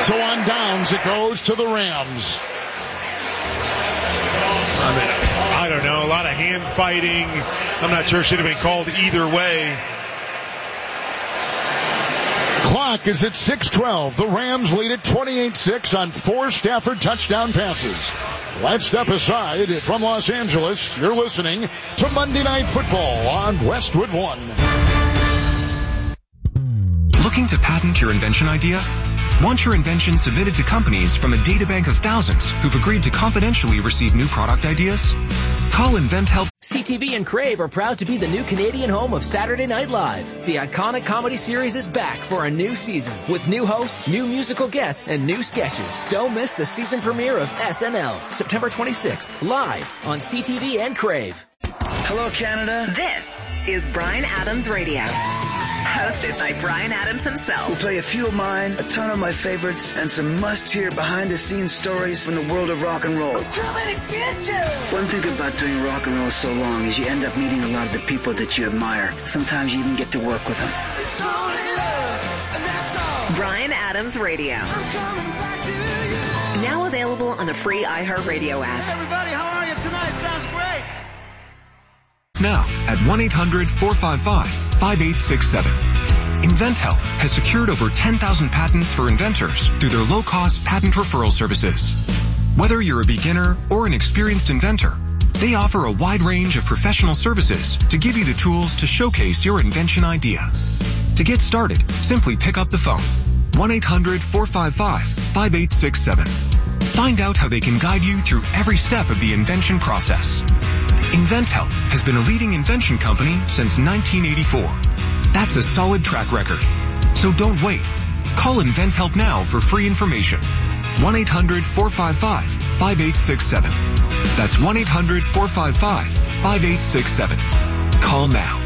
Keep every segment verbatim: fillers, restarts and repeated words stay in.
So on downs, it goes to the Rams. I mean, I don't know. A lot of hand fighting. I'm not sure it should have been called either way. Clock is at six twelve. The Rams lead it twenty-eight six on four Stafford touchdown passes. Let's step aside from Los Angeles. You're listening to Monday Night Football on Westwood One. Looking to patent your invention idea? Want your invention submitted to companies from a databank of thousands who've agreed to confidentially receive new product ideas? Call InventHelp. C T V and Crave are proud to be the new Canadian home of Saturday Night Live. The iconic comedy series is back for a new season with new hosts, new musical guests, and new sketches. Don't miss the season premiere of S N L, September twenty-sixth, live on C T V and Crave. Hello, Canada. This is Bryan Adams Radio. Hosted by Bryan Adams himself. We'll play a few of mine, a ton of my favorites, and some must-hear behind-the-scenes stories from the world of rock and roll. I'm coming to get you! One thing about doing rock and roll so long is you end up meeting a lot of the people that you admire. Sometimes you even get to work with them. It's only love, and that's all. Bryan Adams Radio. I'm coming back to you. Now available on the free iHeartRadio app. Hey everybody, how are you tonight? Sounds great. Now at one eight hundred four five five five eight six seven. InventHelp has secured over ten thousand patents for inventors through their low-cost patent referral services. Whether you're a beginner or an experienced inventor, they offer a wide range of professional services to give you the tools to showcase your invention idea. To get started, simply pick up the phone. one eight hundred four five five five eight six seven. Find out how they can guide you through every step of the invention process. InventHelp has been a leading invention company since nineteen eighty-four. That's a solid track record. So don't wait. Call InventHelp now for free information. one eight hundred four five five five eight six seven. That's one eight hundred four five five five eight six seven. Call now.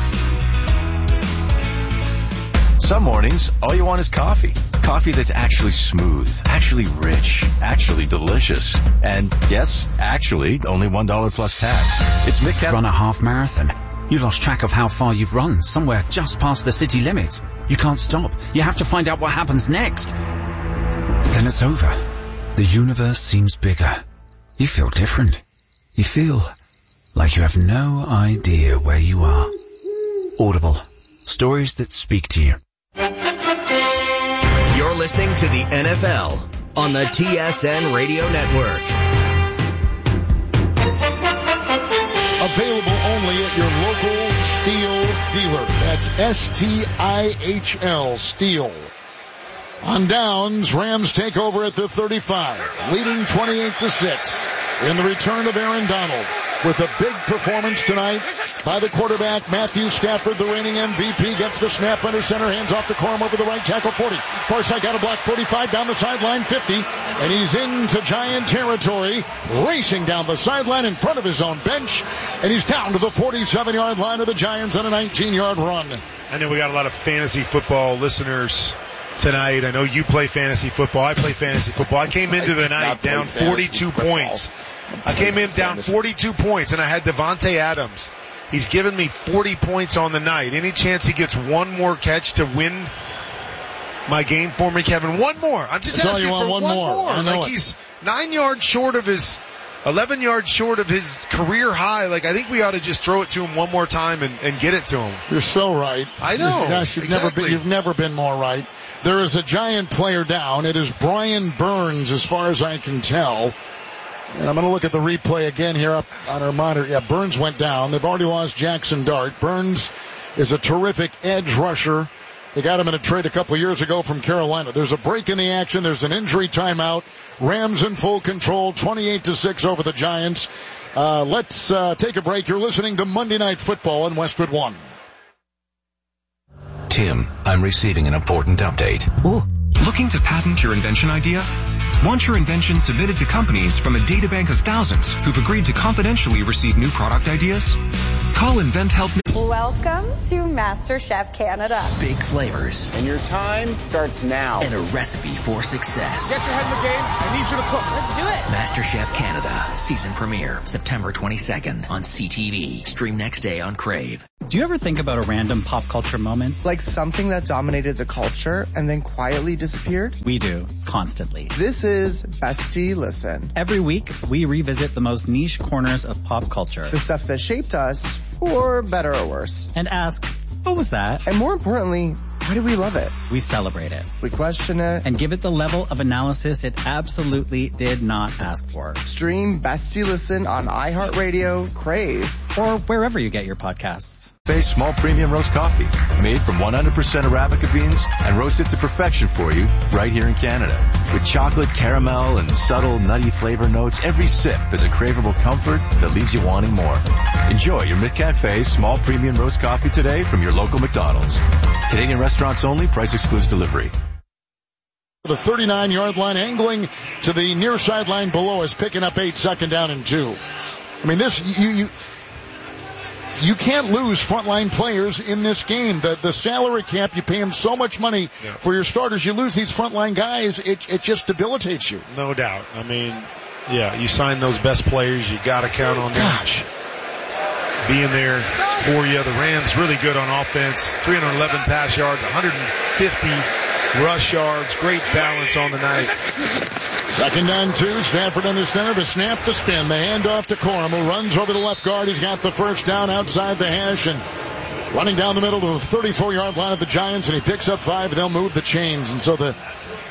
Some mornings, all you want is coffee. Coffee that's actually smooth, actually rich, actually delicious. And yes, actually, only one dollar plus tax. It's Mick. Run a half marathon. You lost track of how far you've run, somewhere just past the city limits. You can't stop. You have to find out what happens next. Then it's over. The universe seems bigger. You feel different. You feel like you have no idea where you are. Audible. Stories that speak to you. You're listening to the N F L on the T S N Radio Network. Available only at your local Steel dealer. That's S T I H L, Steel. On downs, Rams take over at the thirty-five, leading twenty-eight to six. In the return of Aaron Donald, with a big performance tonight by the quarterback, Matthew Stafford, the reigning M V P, gets the snap under center, hands off to Corum over the right tackle, forty. Forsythe got a block, forty-five, down the sideline, fifty, and he's into Giant territory, racing down the sideline in front of his own bench, and he's down to the forty-seven-yard line of the Giants on a nineteen-yard run. I know we got a lot of fantasy football listeners tonight. I know you play fantasy football. I play fantasy football. I came into the night down forty-two points. I came in down forty-two points, and I had Devontae Adams. He's given me forty points on the night. Any chance he gets one more catch to win my game for me, Kevin? One more. I'm just That's asking all you for want, one, one more. more. I know like it. He's nine yards short of his, eleven yards short of his career high. Like, I think we ought to just throw it to him one more time and, and get it to him. You're so right. I know. Gosh, you've exactly. never been, you've never been more right. There is a Giant player down. It is Brian Burns, as far as I can tell. And I'm going to look at the replay again here up on our monitor. Yeah, Burns went down. They've already lost Jackson Dart. Burns is a terrific edge rusher. They got him in a trade a couple years ago from Carolina. There's a break in the action. There's an injury timeout. Rams in full control, twenty-eight to six over the Giants. Uh, let's uh, take a break. You're listening to Monday Night Football on Westwood One. Tim, I'm receiving an important update. Ooh. Looking to patent your invention idea? Want your invention submitted to companies from a databank of thousands who've agreed to confidentially receive new product ideas? Call InventHelp. Welcome to MasterChef Canada. Big flavors. And your time starts now. And a recipe for success. Get your head in the game. I need you to cook. Let's do it. MasterChef Canada. Season premiere, September twenty-second on C T V. Stream next day on Crave. Do you ever think about a random pop culture moment? Like something that dominated the culture and then quietly disappeared? We do, constantly. This is Bestie Listen. Every week, we revisit the most niche corners of pop culture. The stuff that shaped us, for better or worse. And ask, what was that? And more importantly, why do we love it? We celebrate it. We question it. And give it the level of analysis it absolutely did not ask for. Stream Bestie Listen on iHeartRadio, Crave, or wherever you get your podcasts. Face Small Premium Roast Coffee, made from one hundred percent Arabica beans and roasted to perfection for you right here in Canada. With chocolate, caramel, and subtle nutty flavor notes, every sip is a craveable comfort that leaves you wanting more. Enjoy your McCafe Small Premium Roast Coffee today from your local McDonald's. Canadian restaurants only, price excludes delivery. The thirty-nine-yard line, angling to the near sideline below us, picking up eight, second down and two. I mean, this, you, you, you can't lose frontline players in this game. The, the salary cap, you pay them so much money yeah. for your starters. You lose these frontline guys, it, it just debilitates you. No doubt. I mean, yeah, you sign those best players, you gotta count on them. Gosh. Being there for you. The Rams really good on offense. three hundred eleven pass yards, one hundred fifty rush yards. Great balance on the night. Second down two. Stafford under center. The snap, the spin. The handoff to Corum, who runs over the left guard. He's got the first down outside the hash and running down the middle to the thirty-four-yard line of the Giants, and he picks up five, and they'll move the chains. And so the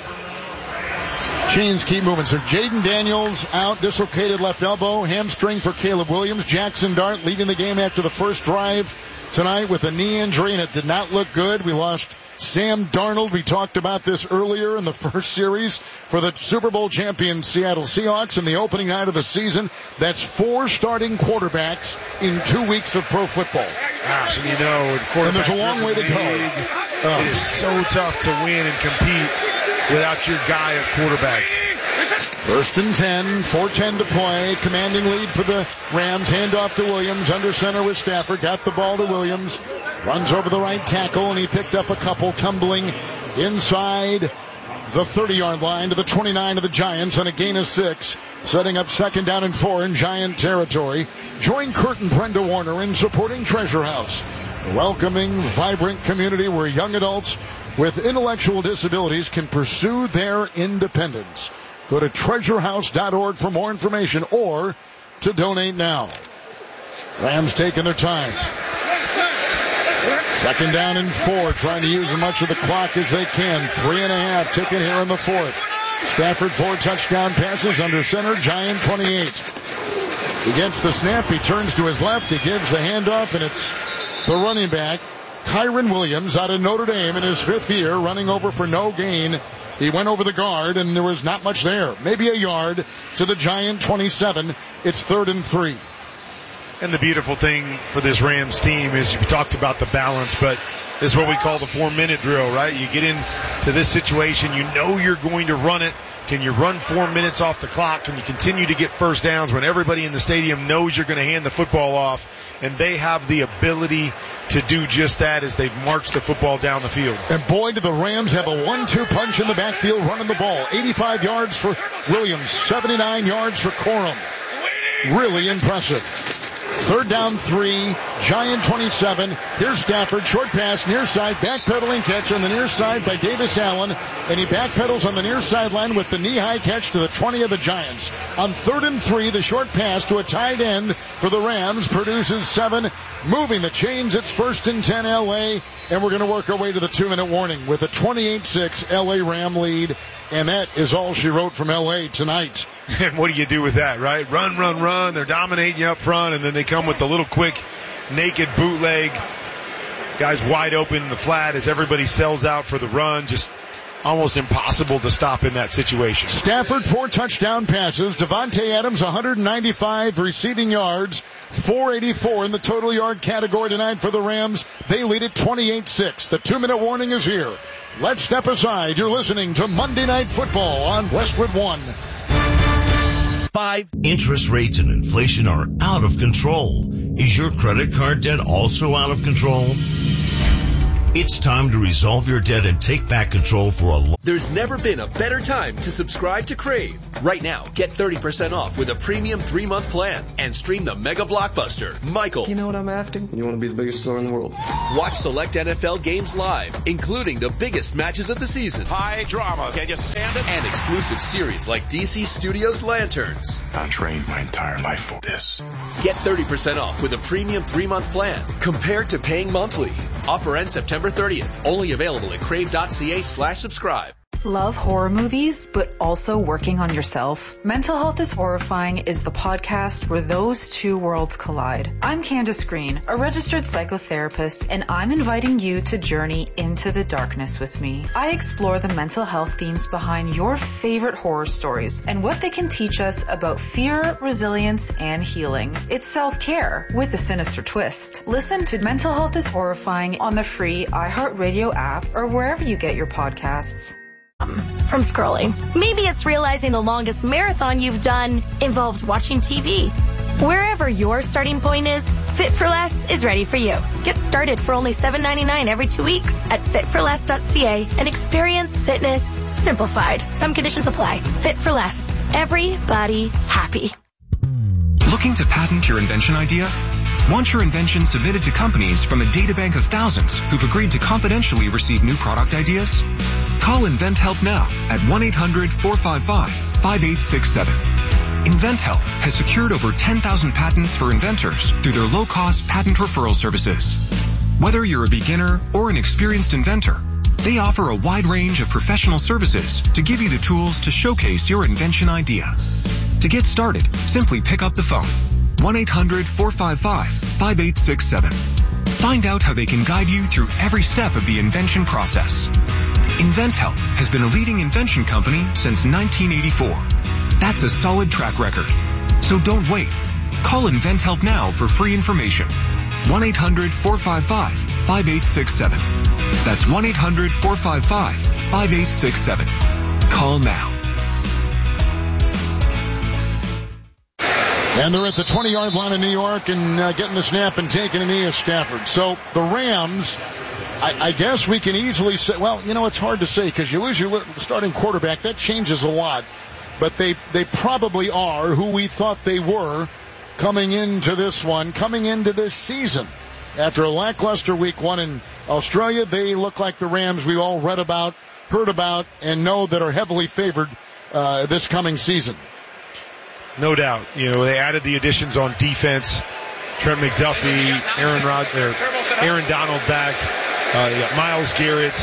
chains keep moving. So Jaden Daniels out, dislocated left elbow, hamstring for Caleb Williams. Jackson Dart leaving the game after the first drive tonight with a knee injury, and it did not look good. We lost Sam Darnold. We talked about this earlier in the first series for the Super Bowl champion Seattle Seahawks in the opening night of the season. That's four starting quarterbacks in two weeks of pro football. Gosh, and you know, and there's a long way to go. Oh. It is so tough to win and compete without your guy at quarterback. First and ten, four ten to play. Commanding lead for the Rams. Handoff to Williams. Under center with Stafford. Got the ball to Williams. Runs over the right tackle, and he picked up a couple, tumbling inside the thirty-yard line to the twenty-nine of the Giants on a gain of six, setting up second down and four in Giant territory. Join Kurt and Brenda Warner in supporting Treasure House, a welcoming, vibrant community where young adults with intellectual disabilities can pursue their independence. Go to treasure house dot org for more information or to donate now. Rams taking their time. Second down and four, trying to use as much of the clock as they can. Three and a half ticking here in the fourth. Stafford four touchdown passes under center, Giant twenty-eight. He gets the snap, he turns to his left, he gives the handoff, and it's the running back, Kyron Williams, out of Notre Dame in his fifth year, running over for no gain. He went over the guard, and there was not much there. Maybe a yard to the Giant twenty-seven. It's third and three. And the beautiful thing for this Rams team is we talked about the balance, but this is what we call the four-minute drill, right? You get into this situation, you know you're going to run it. Can you run four minutes off the clock? Can you continue to get first downs when everybody in the stadium knows you're going to hand the football off? And they have the ability to do just that as they've marched the football down the field. And boy, do the Rams have a one two punch in the backfield running the ball. eighty-five yards for Williams, seventy-nine yards for Corum. Really impressive. Third down three, Giant twenty-seven. Here's Stafford, short pass, near side, backpedaling catch on the near side by Davis Allen. And he backpedals on the near sideline with the knee-high catch to the twenty of the Giants. On third and three, the short pass to a tight end for the Rams produces seven. Moving the chains, it's first and ten L A. And we're going to work our way to the two-minute warning with a twenty-eight six L A Ram lead. And that is all she wrote from L A tonight. And what do you do with that, right? Run, run, run. They're dominating you up front, and then they come with the little quick naked bootleg. Guys wide open in the flat as everybody sells out for the run. Just almost impossible to stop in that situation. Stafford, four touchdown passes. Devontae Adams, one hundred ninety-five receiving yards. four eighty-four in the total yard category tonight for the Rams. They lead it twenty-eight six. The two-minute warning is here. Let's step aside. You're listening to Monday Night Football on Westwood One. Five. Interest rates and inflation are out of control. Is your credit card debt also out of control? It's time to resolve your debt and take back control for a long... There's never been a better time to subscribe to Crave. Right now, get thirty percent off with a premium three-month plan and stream the mega blockbuster, Michael. You know what I'm after? You want to be the biggest star in the world. Watch select N F L games live, including the biggest matches of the season. High drama. Can you stand it? And exclusive series like D C Studios Lanterns. I trained my entire life for this. Get thirty percent off with a premium three-month plan compared to paying monthly. Offer ends September thirtieth. Only available at crave.ca slash subscribe. Love horror movies, but also working on yourself? Mental Health is Horrifying is the podcast where those two worlds collide. I'm Candace Green, a registered psychotherapist, and I'm inviting you to journey into the darkness with me. I explore the mental health themes behind your favorite horror stories and what they can teach us about fear, resilience, and healing. It's self-care with a sinister twist. Listen to Mental Health is Horrifying on the free iHeartRadio app or wherever you get your podcasts. From scrolling. Maybe it's realizing the longest marathon you've done involved watching T V. Wherever your starting point is, Fit for Less is ready for you. Get started for only seven ninety-nine every two weeks at fit for less dot c a and experience fitness simplified. Some conditions apply. Fit for Less. Everybody happy. Looking to patent your invention idea? Want your invention submitted to companies from a databank of thousands who've agreed to confidentially receive new product ideas? Call InventHelp now at one eight hundred four five five five eight six seven. InventHelp has secured over ten thousand patents for inventors through their low-cost patent referral services. Whether you're a beginner or an experienced inventor, they offer a wide range of professional services to give you the tools to showcase your invention idea. To get started, simply pick up the phone. one eight hundred four five five five eight six seven. Find out how they can guide you through every step of the invention process. InventHelp has been a leading invention company since nineteen eighty-four. That's a solid track record. So don't wait. Call InventHelp now for free information. one eight hundred four five five five eight six seven. That's one eight hundred four five five five eight six seven. Call now. And they're at the twenty-yard line in New York and uh, getting the snap and taking a knee of Stafford. So the Rams, I, I guess we can easily say, well, you know, it's hard to say because you lose your starting quarterback. That changes a lot. But they, they probably are who we thought they were coming into this one, coming into this season. After a lackluster week one in Australia, they look like the Rams we all read about, heard about, and know that are heavily favored uh, this coming season. No doubt. You know, they added the additions on defense. Trent McDuffie, Aaron Rod, or Aaron Donald back, uh, yeah, Myles Garrett.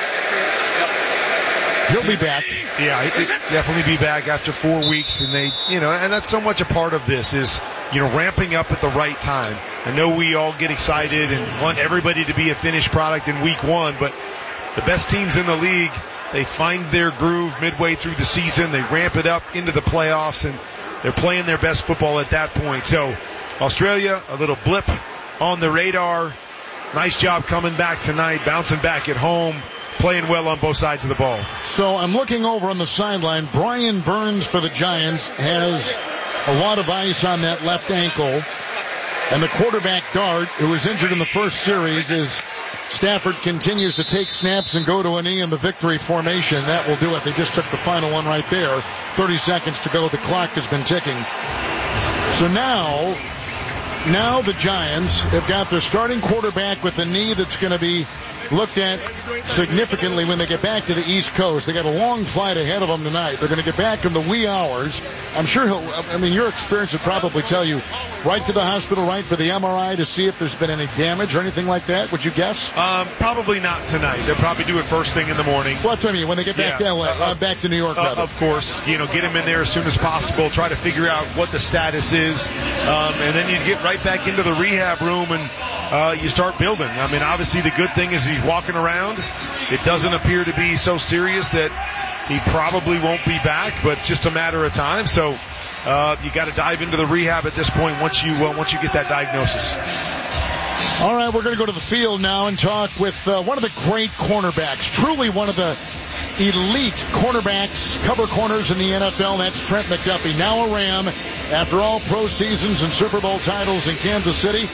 He'll be back. Yeah, he'll definitely be back after four weeks. And they, you know, and that's so much a part of this is, you know, ramping up at the right time. I know we all get excited and want everybody to be a finished product in week one, but the best teams in the league, they find their groove midway through the season. They ramp it up into the playoffs, and they're playing their best football at that point. So Australia, a little blip on the radar. Nice job coming back tonight, bouncing back at home, playing well on both sides of the ball. So I'm looking over on the sideline. Brian Burns for the Giants has a lot of ice on that left ankle. And the quarterback Dart, who was injured in the first series, is Stafford continues to take snaps and go to a knee in the victory formation. That will do it. They just took the final one right there. thirty seconds to go. The clock has been ticking. So now, now the Giants have got their starting quarterback with a knee that's going to be looked at significantly when they get back to the East Coast. They got a long flight ahead of them tonight. They're going to get back in the wee hours. I'm sure he'll, I mean, your experience would probably tell you right to the hospital, right for the M R I to see if there's been any damage or anything like that. Would you guess? Um, probably not tonight. They'll probably do it first thing in the morning. Well, that's what I mean. When they get back yeah. to L A, uh, back to New York, uh, of course, you know, get him in there as soon as possible. Try to figure out what the status is, um, and then you get right back into the rehab room and uh, you start building. I mean, obviously the good thing is he's walking around. It doesn't appear to be so serious that he probably won't be back, but just a matter of time. So uh, you got to dive into the rehab at this point once you uh, once you get that diagnosis. All right, we're going to go to the field now and talk with uh, one of the great cornerbacks, truly one of the elite cornerbacks, cover corners in the N F L. That's Trent McDuffie, now a Ram after all pro seasons and Super Bowl titles in Kansas City.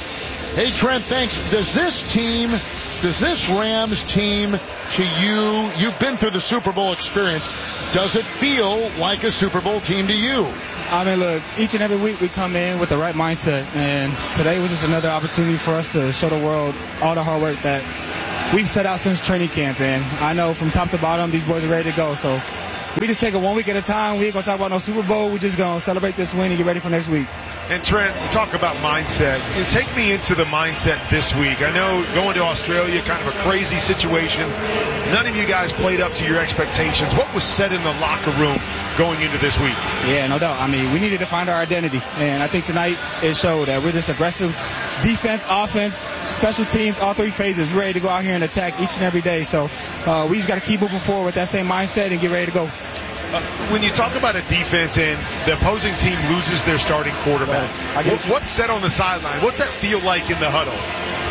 Hey, Trent, thanks. Does this team, does this Rams team to you, you've been through the Super Bowl experience, does it feel like a Super Bowl team to you? I mean, look, each and every week we come in with the right mindset, and today was just another opportunity for us to show the world all the hard work that we've set out since training camp. And I know from top to bottom, these boys are ready to go. So we just take it one week at a time. We ain't going to talk about no Super Bowl. We're just going to celebrate this win and get ready for next week. And Trent, talk about mindset. You know, take me into the mindset this week. I know going to Australia, kind of a crazy situation. None of you guys played up to your expectations. What was said in the locker room going into this week? Yeah, no doubt. I mean, we needed to find our identity. And I think tonight it showed that we're just aggressive defense, offense, special teams, all three phases, ready to go out here and attack each and every day. So uh, we just got to keep moving forward with that same mindset and get ready to go. Uh, when you talk about a defense and the opposing team loses their starting quarterback, right. what, what's said on the sideline? What's that feel like in the huddle?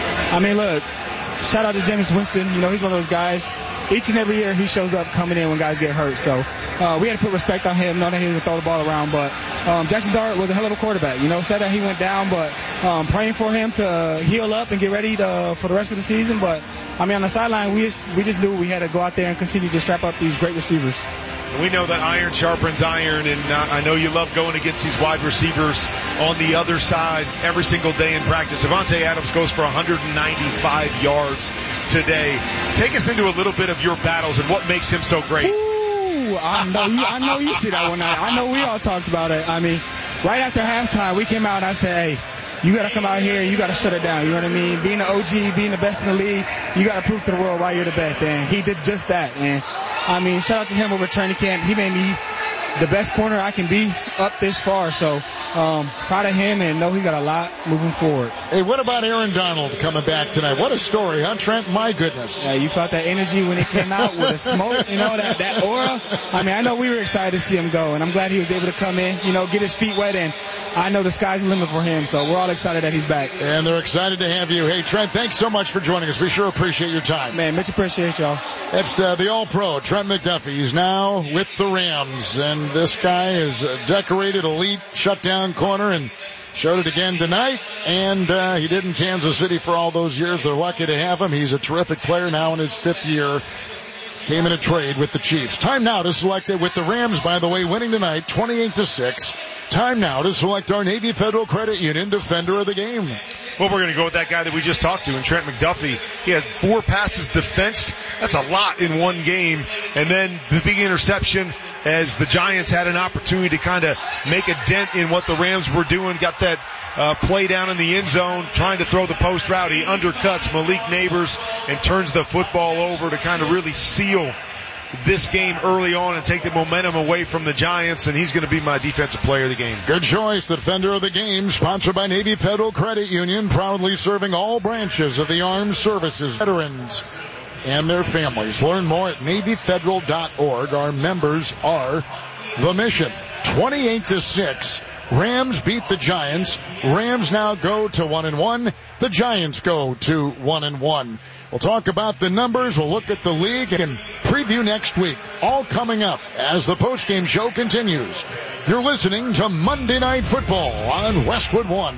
I mean, look, shout out to Jameis Winston. You know, he's one of those guys. Each and every year he shows up coming in when guys get hurt. So uh, we had to put respect on him, knowing that he was going to throw the ball around. But um, Jackson Dart was a hell of a quarterback. You know, said that he went down, but um, praying for him to heal up and get ready to, for the rest of the season. But, I mean, on the sideline, we just, we just knew we had to go out there and continue to strap up these great receivers. We know that iron sharpens iron, and uh, I know you love going against these wide receivers on the other side every single day in practice. Davante Adams goes for one hundred ninety-five yards today. Take us into a little bit of your battles and what makes him so great. Ooh, I know you, I know you see that one night. I know we all talked about it. I mean, right after halftime, we came out and I said, hey, you got to come out here and you got to shut it down. You know what I mean? Being the O G, being the best in the league, you got to prove to the world why you're the best. And he did just that. And I mean, shout out to him over training camp. He made me the best corner I can be up this far. So um, proud of him and know he got a lot moving forward. Hey, what about Aaron Donald coming back tonight? What a story, huh, Trent? My goodness. Yeah, you felt that energy when he came out with the smoke, you know, that, that aura. I mean, I know we were excited to see him go, and I'm glad he was able to come in, you know, get his feet wet, and I know the sky's the limit for him, so we're all excited that he's back. And they're excited to have you. Hey, Trent, thanks so much for joining us. We sure appreciate your time. Man, much appreciate y'all. That's uh, the All-Pro, Trent McDuffie. He's now with the Rams, and this guy is a decorated elite shutdown corner and showed it again tonight, and uh, he did in Kansas City for all those years. They're lucky to have him. He's a terrific player now in his fifth year. Came in a trade with the Chiefs. Time now to select it with the Rams, by the way, winning tonight twenty-eight to six. Time now to select our Navy Federal Credit Union defender of the game. Well, we're going to go with that guy that we just talked to, and Trent McDuffie. He had four passes defensed. That's a lot in one game. And then the big interception as the Giants had an opportunity to kind of make a dent in what the Rams were doing. Got that uh, play down in the end zone, trying to throw the post route. He undercuts Malik Neighbors and turns the football over to kind of really seal this game early on and take the momentum away from the Giants, and he's going to be my defensive player of the game. Good choice. The defender of the game, sponsored by Navy Federal Credit Union, proudly serving all branches of the armed services, veterans, and their families. Learn more at Navy Federal dot org. Our members are the mission. twenty-eight to six. Rams beat the Giants. Rams now go to one and one. The Giants go to one and one. We'll talk about the numbers. We'll look at the league and preview next week. All coming up as the postgame show continues. You're listening to Monday Night Football on Westwood One.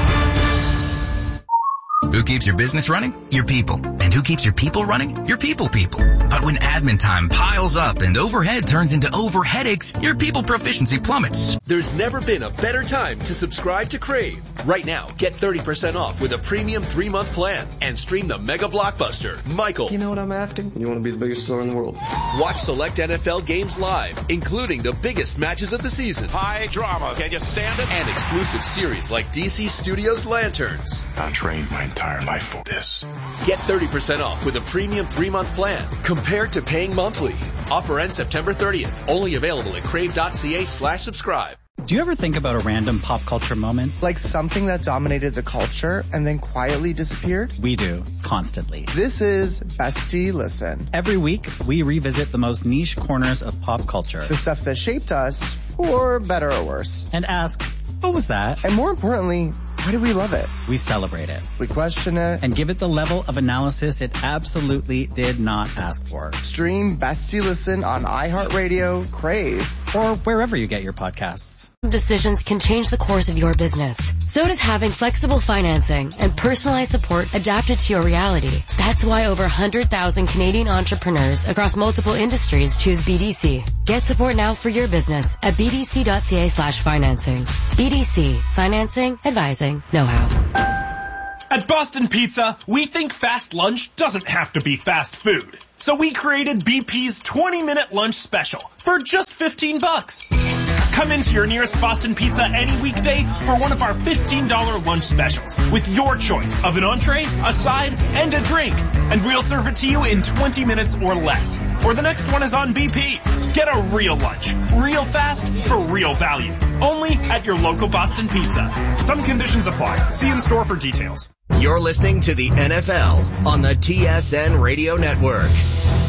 Who keeps your business running? Your people. And who keeps your people running? Your people people. But when admin time piles up and overhead turns into over headaches, your people proficiency plummets. There's never been a better time to subscribe to Crave. Right now, get thirty percent off with a premium three-month plan and stream the mega blockbuster, Michael. You know what I'm after? You want to be the biggest star in the world. Watch select N F L games live, including the biggest matches of the season. High drama. Can you stand it? And exclusive series like D C Studios Lanterns. I trained my entire life for this. Get thirty percent off with a premium three-month plan compared to paying monthly. Offer ends September thirtieth. Only available at crave.ca slash subscribe. Do you ever think about a random pop culture moment? Like something that dominated the culture and then quietly disappeared? We do, constantly. This is Bestie Listen. Every week, we revisit the most niche corners of pop culture. The stuff that shaped us, for better or worse. And ask, what was that? And more importantly, why do we love it? We celebrate it. We question it. And give it the level of analysis it absolutely did not ask for. Stream Bestie Listen on iHeartRadio, Crave, or wherever you get your podcasts. Decisions can change the course of your business. So does having flexible financing and personalized support adapted to your reality. That's why over one hundred thousand Canadian entrepreneurs across multiple industries choose B D C. Get support now for your business at bdc.ca slash financing. B D C. Financing, advising, know-how. At Boston Pizza, we think fast lunch doesn't have to be fast food. So we created B P's twenty minute lunch special for just fifteen bucks. Come into your nearest Boston Pizza any weekday for one of our fifteen dollars lunch specials with your choice of an entree, a side, and a drink. And we'll serve it to you in twenty minutes or less. Or the next one is on B P. Get a real lunch, real fast, for real value. Only at your local Boston Pizza. Some conditions apply. See in store for details. You're listening to the N F L on the T S N Radio Network.